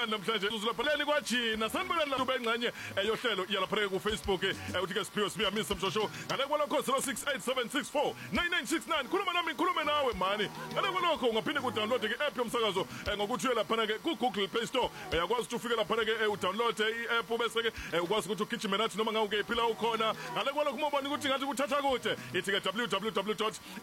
mnandi namhlanje uzulaphaleni kwajina sanibonani la bengxenye yohlelo yalapha ku Facebook uthi ke Siphiwe Sibiya Mr Mshosho ngale kwalokho 0687649969 khuluma nami ngikhulume nawe mani ngale kwalokho ungaphinde ku download ke app yomsakazo ngokuthi uye lapha ke ku Google Play Store uyakwazi ukuthi ufike lapha ke udownload i-app bese ke ukwazi ukuthi ugijime nathi noma ngawuke phila ukhona ngale kwalokho uma ubona ukuthi ngathi kuthatha kude ithi ke www